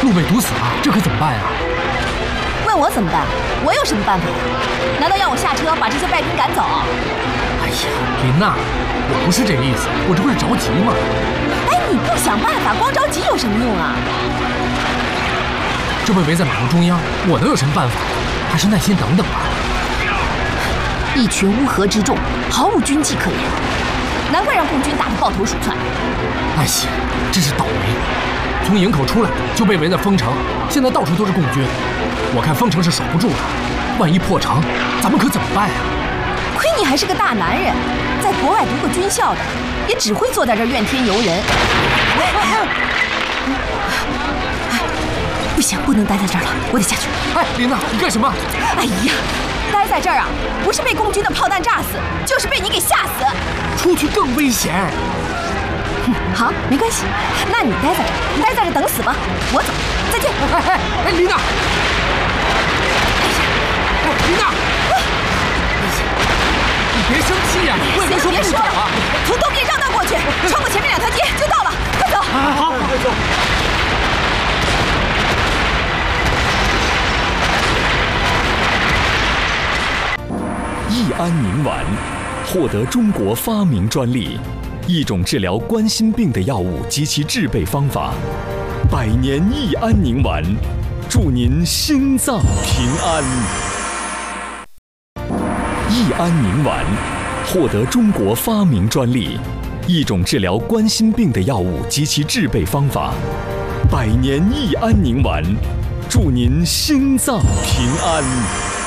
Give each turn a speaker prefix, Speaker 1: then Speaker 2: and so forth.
Speaker 1: 路被堵死了，这可怎么办呀？
Speaker 2: 问我怎么办？我有什么办法呀？难道让我下车把这些败兵赶走？
Speaker 1: 哎呀，琳娜，我不是这个意思，我这不是着急吗？
Speaker 2: 哎，你不想办法，光着急有什么用啊？
Speaker 1: 这被围在马路中央，我能有什么办法？还是耐心等等吧。
Speaker 2: 一群乌合之众，毫无军纪可言，难怪让共军打得抱头鼠窜。
Speaker 1: 哎呀，真是倒霉！从营口出来就被围在丰城，现在到处都是共军，我看丰城是守不住了。万一破城，咱们可怎么办呀？
Speaker 2: 亏你还是个大男人，在国外读过军校的，也只会坐在这儿怨天尤人。不行，不能待在这儿了，我得下去。
Speaker 1: 哎，琳娜，你干什么？
Speaker 2: 哎呀，待在这儿啊，不是被共军的炮弹炸死，就是被你给吓死。
Speaker 1: 出去更危险。
Speaker 2: 好，没关系，那你待在这儿，待在这儿等死吧。我走，再见。
Speaker 1: 哎，琳娜！哎，琳娜！你别生气呀，我也没说不走啊。
Speaker 2: 从东边绕道过去，穿过前面2条街就到了，快走！
Speaker 1: 好，快走。
Speaker 3: 益安宁丸获得中国发明专利，一种治疗冠心病的药物及其制备方法。百年益安宁丸，祝您心脏平安。益安宁丸获得中国发明专利，一种治疗冠心病的药物及其制备方法。百年益安宁丸，祝您心脏平安。